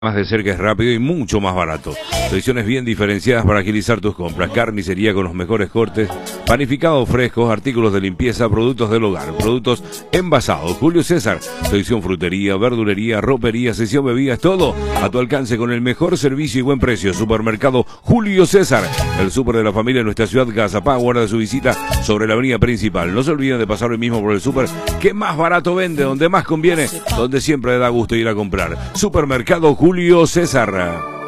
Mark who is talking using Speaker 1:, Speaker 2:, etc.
Speaker 1: Más de cerca es rápido y mucho más barato. Selecciones bien diferenciadas para agilizar tus compras. Carnicería con los mejores cortes, panificados frescos, artículos de limpieza, productos del hogar, productos envasados. Julio César, selección frutería, verdulería, ropería, sección bebidas, todo a tu alcance con el mejor servicio y buen precio. Supermercado Julio César, el súper de la familia en nuestra ciudad. Gazapá, guarda su visita sobre la avenida principal. No se olviden de pasar hoy mismo por el súper que más barato vende, donde más conviene, donde siempre da gusto ir a comprar. Supermercado Julio César.